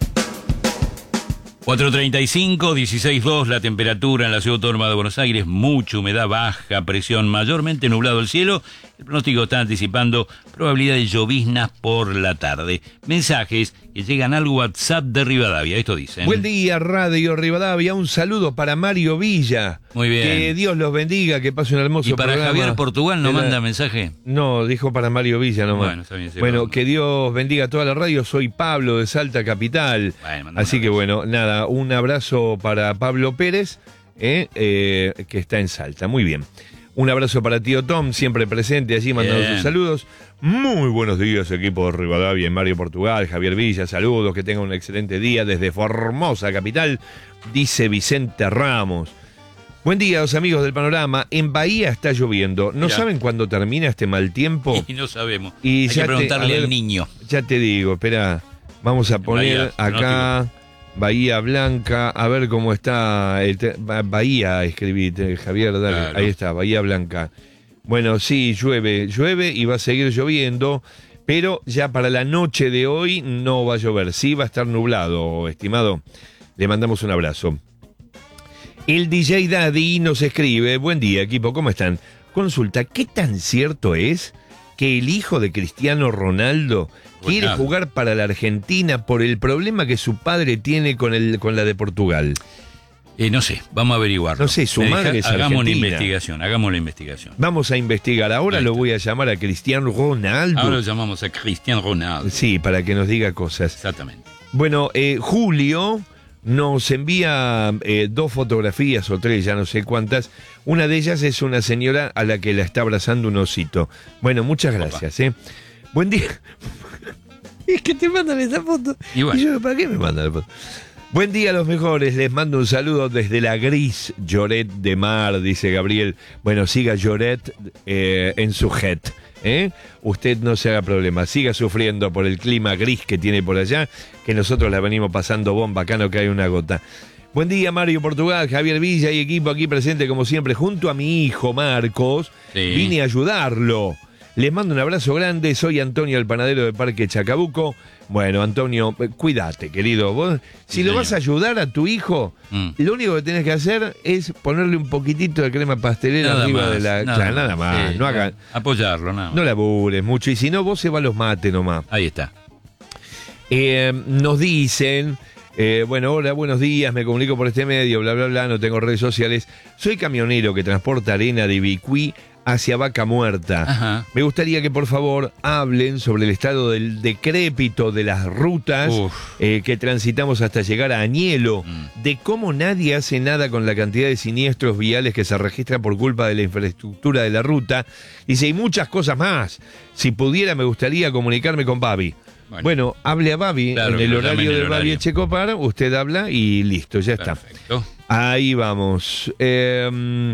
cuatro treinta y cinco, dieciséis punto dos la temperatura en la Ciudad Autónoma de Buenos Aires, mucha humedad, baja presión, mayormente nublado el cielo. El pronóstico está anticipando probabilidad de lloviznas por la tarde. Mensajes que llegan al WhatsApp de Rivadavia, esto dicen. Buen día, Radio Rivadavia, un saludo para Mario Villa. Muy bien. Que Dios los bendiga, que pase un hermoso ¿Y para programa. Javier Portugal no De la- manda mensaje? No, dijo para Mario Villa nomás. Bueno, está bien, sí, Bueno, vamos. que Dios bendiga a toda la radio. Soy Pablo de Salta Capital. Bueno, manda Así un que abrazo. bueno, nada, un abrazo para Pablo Pérez, eh, eh, que está en Salta. Muy bien. Un abrazo para tío Tom, siempre presente allí, mandando Bien. sus saludos. Muy buenos días, equipo de Rivadavia en Mario Portugal. Javier Villa, saludos, que tengan un excelente día desde Formosa Capital, dice Vicente Ramos. Buen día, los amigos del Panorama. En Bahía está lloviendo. ¿No Mirá. saben cuándo termina este mal tiempo? Y no sabemos. Y Hay ya que te- preguntarle a ver, al niño. Ya te digo, espera, vamos a poner Bahía, acá Bahía Blanca, a ver cómo está el te- Ba- Bahía, escribí, te- Javier, dale, Claro. ahí está, Bahía Blanca. Bueno, sí, llueve, llueve y va a seguir lloviendo, pero ya para la noche de hoy no va a llover, sí va a estar nublado, estimado. Le mandamos un abrazo. El D J Daddy nos escribe, buen día equipo, ¿cómo están? Consulta, ¿qué tan cierto es que el hijo de Cristiano Ronaldo Pues quiere nada. jugar para la Argentina por el problema que su padre tiene con, el, con la de Portugal? Eh, no sé, vamos a averiguarlo. No sé, su Me madre deja- es Hagamos una argentina. investigación, hagamos la investigación. Vamos a investigar, ahora Ahí lo está. voy a llamar a Cristiano Ronaldo. Ahora lo llamamos a Cristiano Ronaldo. Sí, para que nos diga cosas. Exactamente. Bueno, eh, Julio nos envía eh, dos fotografías o tres, ya no sé cuántas. Una de ellas es una señora a la que la está abrazando un osito. Bueno, muchas gracias. ¿eh? Buen día. Es que te mandan esa foto. Y bueno. yo, ¿para qué me mandan la foto? Buen día, los mejores. Les mando un saludo desde la gris Lloret de Mar, dice Gabriel. Bueno, siga Lloret eh, en su jet. ¿eh? Usted no se haga problema. Siga sufriendo por el clima gris que tiene por allá, que nosotros la venimos pasando bomba. Acá no cae una gota. Buen día, Mario Portugal, Javier Villa y equipo aquí presente como siempre. Junto a mi hijo Marcos, Sí. vine a ayudarlo. Les mando un abrazo grande, soy Antonio el panadero de Parque Chacabuco. Bueno, Antonio, eh, cuídate, querido. Vos, si Sí, lo señor. vas a ayudar a tu hijo, Mm. lo único que tenés que hacer es ponerle un poquitito de crema pastelera Nada arriba más, de la... Claro, nada más, Sí, no hagan... Apoyarlo, nada más. No labures mucho, y si no, vos se va a los mates nomás. Ahí está. Eh, nos dicen, eh, bueno, hola, buenos días, me comunico por este medio, bla, bla, bla, no tengo redes sociales. Soy camionero que transporta arena de Ibicuí hacia Vaca Muerta. Ajá. Me gustaría que por favor hablen sobre el estado del decrépito de las rutas eh, que transitamos hasta llegar a Añelo, mm. de cómo nadie hace nada con la cantidad de siniestros viales que se registran por culpa de la infraestructura de la ruta. Dice, y muchas cosas más. Si pudiera, me gustaría comunicarme con Babi. Bueno, bueno, hable a Babi, claro, en el horario de Babi Echecopar, usted habla y listo, ya Perfecto. está. Ahí vamos. Eh,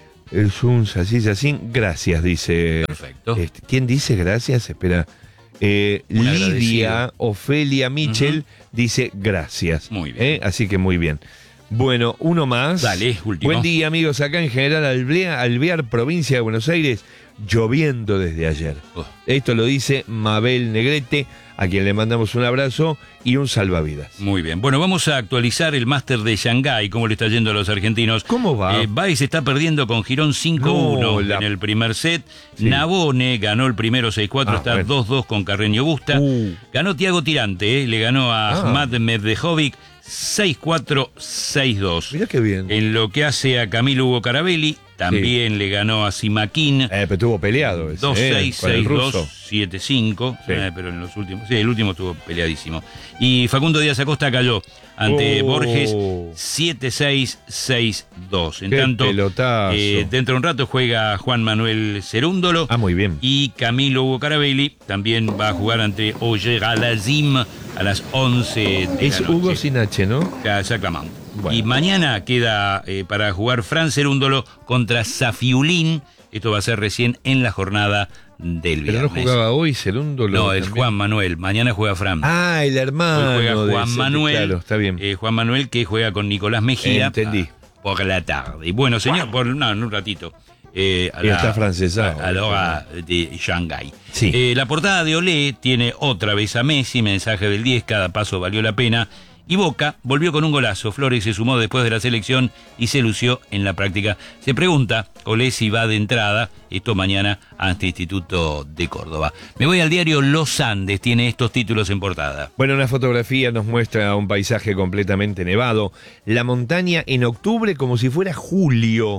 es un así, así. Gracias, dice. Perfecto. Este, ¿quién dice gracias? Espera. Eh, Lidia Ofelia Michel uh-huh. dice gracias. Muy bien. ¿Eh? Así que muy bien. Bueno, uno más. Dale, último. Buen día, amigos. Acá en General Alvear, Alvear, provincia de Buenos Aires, lloviendo desde ayer. Oh. Esto lo dice Mabel Negrete, a quien le mandamos un abrazo y un salvavidas. Muy bien. Bueno, vamos a actualizar el máster de Shanghái, cómo le está yendo a los argentinos. ¿Cómo va? Eh, Baez está perdiendo con Girón cinco uno no, la... en el primer set. Sí. Navone ganó el primero seis cuatro, ah, está bueno. dos dos con Carreño Busta. Uh. Ganó Tiago Tirante, eh, le ganó a ah. Ahmad Medvejovic seis cuatro, seis dos. Mirá qué bien. En lo que hace a Camilo Hugo Carabelli, también sí. le ganó a Simaquín. Eh, pero estuvo peleado ese, dos seis, eh, seis dos, siete cinco. Sí. Eh, pero en los últimos. Sí, el último estuvo peleadísimo. Y Facundo Díaz Acosta cayó ante oh. Borges siete seis, seis dos. En qué tanto, pelotazo. Eh, dentro de un rato juega Juan Manuel Cerúndolo. Ah, muy bien. Y Camilo Hugo Carabelli también va a jugar ante Oyer Alazim a las once de es la noche. Hugo sin H, ¿no? Exactamente. Bueno. Y mañana queda eh, para jugar Fran Cerúndolo contra Safiulín. Esto va a ser recién en la jornada del viernes. ¿Pero no jugaba hoy Cerúndolo? No, es Juan Manuel. Mañana juega Fran. Ah, el hermano. Hoy juega Juan ese, Manuel. Claro, está bien. Eh, Juan Manuel que juega con Nicolás Mejía. Entendí. Por la tarde. Y bueno, señor, por, no, en un ratito. Eh, a y la, está francesado. A, a la hora de Shanghái. Sí. Eh, la portada de Olé tiene otra vez a Messi, mensaje del diez, cada paso valió la pena. Y Boca volvió con un golazo. Flores se sumó después de la selección y se lució en la práctica. Se pregunta, Olé si va de entrada, esto mañana ante Instituto de Córdoba. Me voy al diario Los Andes, tiene estos títulos en portada. Bueno, una fotografía nos muestra un paisaje completamente nevado. La montaña en octubre como si fuera julio.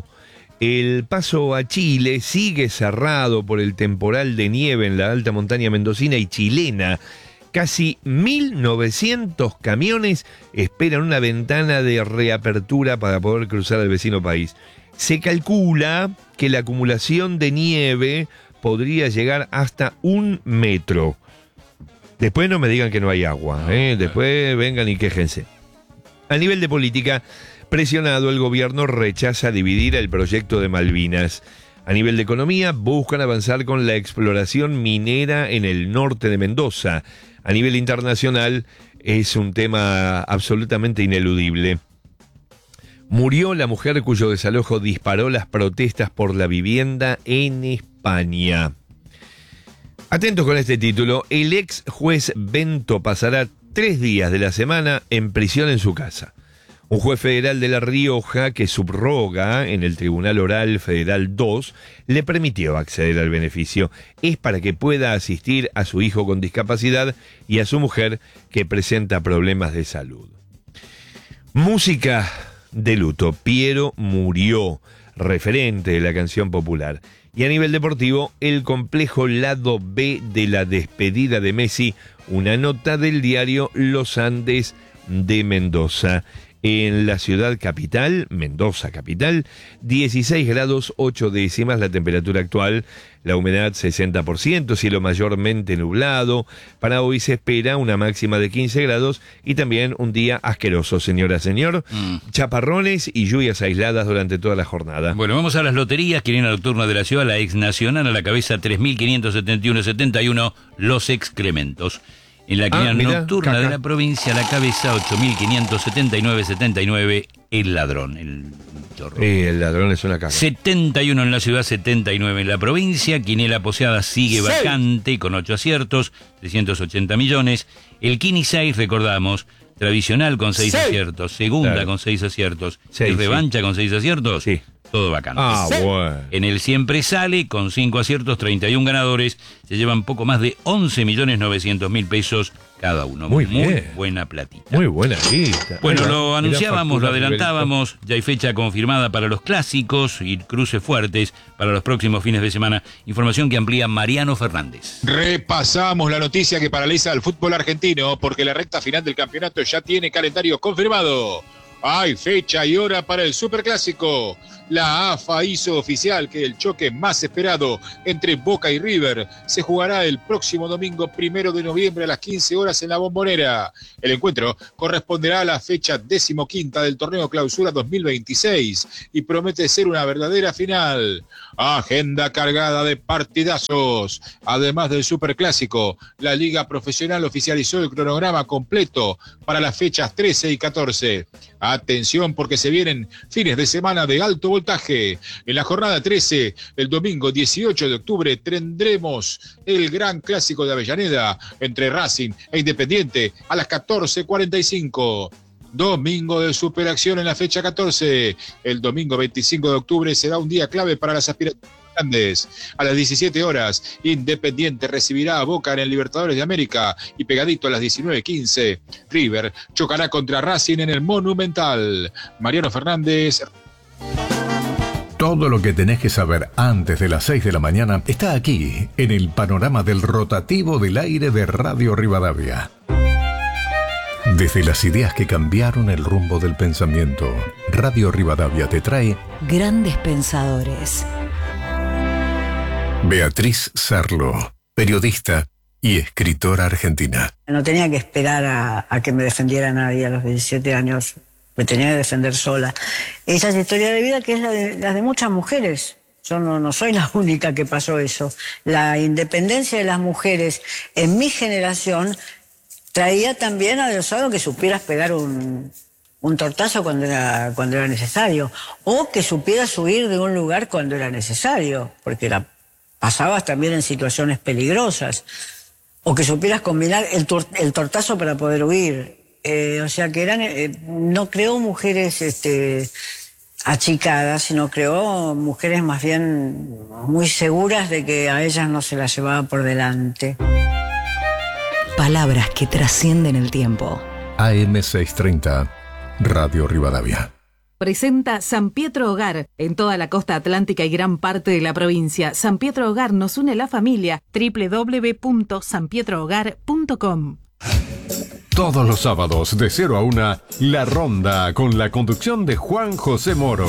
El paso a Chile sigue cerrado por el temporal de nieve en la alta montaña mendocina y chilena. Casi mil novecientos camiones esperan una ventana de reapertura para poder cruzar al vecino país. Se calcula que la acumulación de nieve podría llegar hasta un metro. Después no me digan que no hay agua, ¿eh? Después vengan y quéjense. A nivel de política, presionado, el gobierno rechaza dividir el proyecto de Malvinas. A nivel de economía, buscan avanzar con la exploración minera en el norte de Mendoza. A nivel internacional, es un tema absolutamente ineludible. Murió la mujer cuyo desalojo disparó las protestas por la vivienda en España. Atentos con este título. El ex juez Bento pasará tres días de la semana en prisión en su casa. Un juez federal de La Rioja que subroga en el Tribunal Oral Federal dos le permitió acceder al beneficio. Es para que pueda asistir a su hijo con discapacidad y a su mujer que presenta problemas de salud. Música de luto. Piero murió, referente de la canción popular. Y a nivel deportivo, el complejo lado B de la despedida de Messi, una nota del diario Los Andes de Mendoza. En la ciudad capital, Mendoza capital, dieciséis grados ocho décimas la temperatura actual, la humedad sesenta por ciento, cielo mayormente nublado. Para hoy se espera una máxima de quince grados y también un día asqueroso, señora, señor. Mm. Chaparrones y lluvias aisladas durante toda la jornada. Bueno, vamos a las loterías. Quiniela nocturna de la ciudad, la ex nacional a la cabeza tres mil quinientos setenta y uno setenta y uno, los excrementos. En la quiniela ah, mira, nocturna caca. de la provincia, a la cabeza ocho mil quinientos setenta y nueve setenta y nueve, el ladrón, el chorro. Sí, el ladrón es una caca. setenta y uno en la ciudad, setenta y nueve en la provincia. Quiniela Poseada sigue seis. Vacante con ocho aciertos, trescientos ochenta millones. El Kini seis, recordamos, tradicional con seis aciertos. Segunda claro. con seis aciertos. Seis, y revancha sí. con seis aciertos. Sí. todo vacante. Ah, bueno. En el Siempre Sale, con cinco aciertos, treinta y uno ganadores, se llevan poco más de once millones novecientos mil pesos cada uno. Muy Muy bien. buena platita. Muy buena lista. Bueno, Ahí va. lo Mirá, anunciábamos, lo factura, adelantábamos, ya hay fecha confirmada para los clásicos y cruces fuertes para los próximos fines de semana. Información que amplía Mariano Fernández. Repasamos la noticia que paraliza al fútbol argentino porque la recta final del campeonato ya tiene calendario confirmado. Hay fecha y hora para el Superclásico. La A F A hizo oficial que el choque más esperado entre Boca y River se jugará el próximo domingo primero de noviembre a las quince horas en la Bombonera. El encuentro corresponderá a la fecha decimoquinta del torneo Clausura dos mil veintiséis y promete ser una verdadera final. Agenda cargada de partidazos. Además del Superclásico, la Liga Profesional oficializó el cronograma completo para las fechas trece y catorce. Atención porque se vienen fines de semana de alto voltaje. En la jornada trece, el domingo dieciocho de octubre, tendremos el Gran Clásico de Avellaneda entre Racing e Independiente a las catorce cuarenta y cinco. Domingo de superacción en la fecha catorce. El domingo veinticinco de octubre será un día clave para las aspiraciones grandes. A las diecisiete horas, Independiente recibirá a Boca en el Libertadores de América y pegadito a las diecinueve quince, River chocará contra Racing en el Monumental. Mariano Fernández. Todo lo que tenés que saber antes de las seis de la mañana está aquí, en el panorama del rotativo del aire de Radio Rivadavia. Desde las ideas que cambiaron el rumbo del pensamiento, Radio Rivadavia te trae Grandes pensadores. Beatriz Sarlo, periodista y escritora argentina. No tenía que esperar a, a que me defendiera nadie a los diecisiete años. Me tenía que defender sola. Esa es la historia de vida que es la de, la de muchas mujeres. Yo no, no soy la única que pasó eso. La independencia de las mujeres en mi generación traía también adosado que supieras pegar un, un tortazo cuando era, cuando era necesario. O que supieras huir de un lugar cuando era necesario. Porque la, pasabas también en situaciones peligrosas. O que supieras combinar el, tor, el tortazo para poder huir. Eh, o sea que eran, eh, no creó mujeres este, achicadas, sino creó mujeres más bien muy seguras de que a ellas no se las llevaba por delante. Palabras que trascienden el tiempo. A M seiscientos treinta, Radio Rivadavia. Presenta San Pietro Hogar en toda la costa atlántica y gran parte de la provincia. San Pietro Hogar nos une la familia. doble u doble u doble u punto san pietro hogar punto com. Todos los sábados de cero a una, La Ronda, con la conducción de Juan José Moro.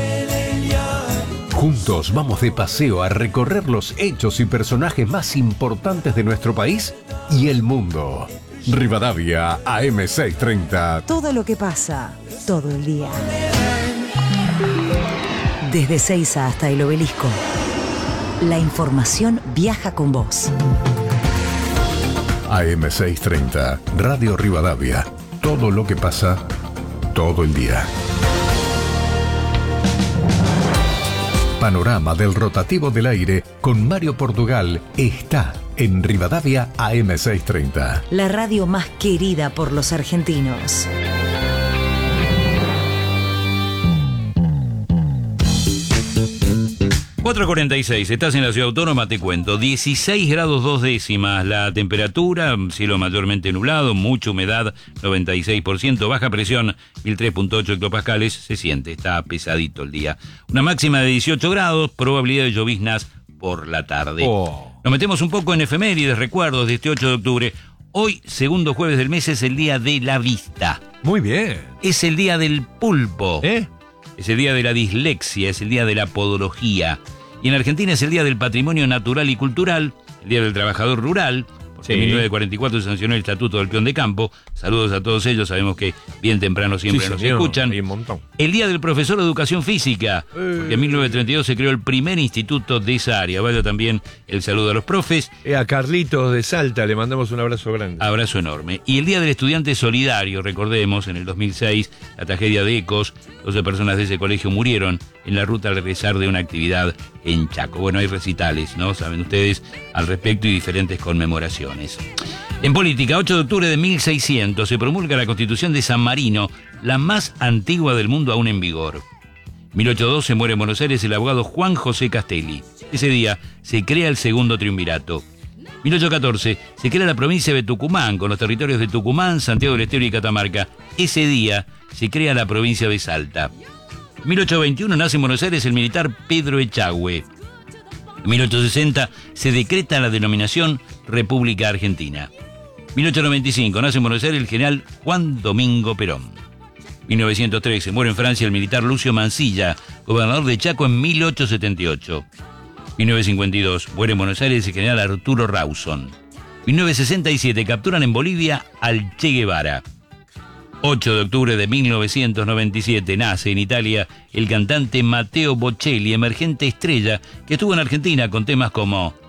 Juntos vamos de paseo a recorrer los hechos y personajes más importantes de nuestro país y el mundo. Rivadavia, A M seiscientos treinta. Todo lo que pasa, todo el día. Desde Seiza hasta el Obelisco. La información viaja con vos. A M seiscientos treinta, Radio Rivadavia. Todo lo que pasa, todo el día. Panorama del rotativo del aire con Mario Portugal está en Rivadavia A M seiscientos treinta. La radio más querida por los argentinos. cuatro cuarenta y seis, estás en la ciudad autónoma, te cuento, dieciséis grados dos décimas la temperatura, cielo mayormente nublado, mucha humedad, noventa y seis por ciento, baja presión, mil tres punto ocho hectopascales, se siente, está pesadito el día. Una máxima de dieciocho grados, probabilidad de lloviznas por la tarde. Oh. Nos metemos un poco en efemérides, recuerdos de este ocho de octubre. Hoy, segundo jueves del mes, es el día de la vista. Muy bien. Es el día del pulpo. ¿Eh? Es el día de la dislexia, es el día de la podología. Y en Argentina es el Día del Patrimonio Natural y Cultural, el Día del Trabajador Rural, porque en Sí. mil novecientos cuarenta y cuatro se sancionó el Estatuto del Peón de Campo. Saludos a todos ellos, sabemos que bien temprano siempre Sí, nos señor, escuchan. hay un montón. El Día del Profesor de Educación Física, porque en mil novecientos treinta y dos se creó el primer instituto de esa área. Vaya también el saludo a los profes. Eh, a Carlitos de Salta le mandamos un abrazo grande. Abrazo enorme. Y el Día del Estudiante Solidario, recordemos, en el dos mil seis, la tragedia de Ecos, doce personas de ese colegio murieron en la ruta al regresar de una actividad en Chaco. Bueno, hay recitales, ¿no? Saben ustedes al respecto y diferentes conmemoraciones. En política, ocho de octubre de mil seiscientos se promulga la Constitución de San Marino, la más antigua del mundo aún en vigor. mil ochocientos doce muere en Buenos Aires el abogado Juan José Castelli. Ese día se crea el segundo triunvirato. mil ochocientos catorce se crea la provincia de Tucumán, con los territorios de Tucumán, Santiago del Estero y Catamarca. Ese día se crea la provincia de Salta. mil ochocientos veintiuno nace en Buenos Aires el militar Pedro Echagüe. En mil ochocientos sesenta se decreta la denominación República Argentina. mil ochocientos noventa y cinco nace en Buenos Aires el general Juan Domingo Perón. mil novecientos trece muere en Francia el militar Lucio Mansilla, gobernador de Chaco en mil ochocientos setenta y ocho. mil novecientos cincuenta y dos muere en Buenos Aires el general Arturo Rawson. mil novecientos sesenta y siete capturan en Bolivia al Che Guevara. ocho de octubre de mil novecientos noventa y siete nace en Italia el cantante Matteo Bocelli, emergente estrella que estuvo en Argentina con temas como